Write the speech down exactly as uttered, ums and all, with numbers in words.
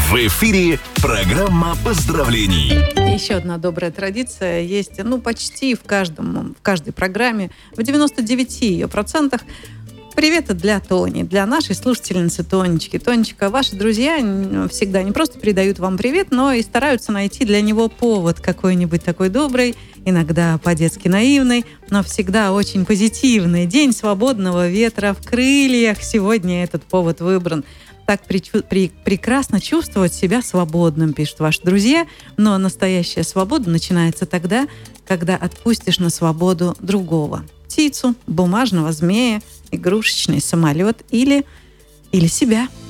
В эфире программа поздравлений. Еще одна добрая традиция есть, ну, почти в каждом, в каждой программе, в девяноста девяти ее процентах. Привет для Тони, для нашей слушательницы Тонечки. Тонечка, ваши друзья всегда не просто передают вам привет, но и стараются найти для него повод какой-нибудь такой добрый, иногда по-детски наивный, но всегда очень позитивный. День свободного ветра в крыльях. Сегодня этот повод выбран. Так при, при, прекрасно чувствовать себя свободным, пишут ваши друзья. Но настоящая свобода начинается тогда, когда отпустишь на свободу другого. Птицу, бумажного змея, игрушечный самолет или, или себя.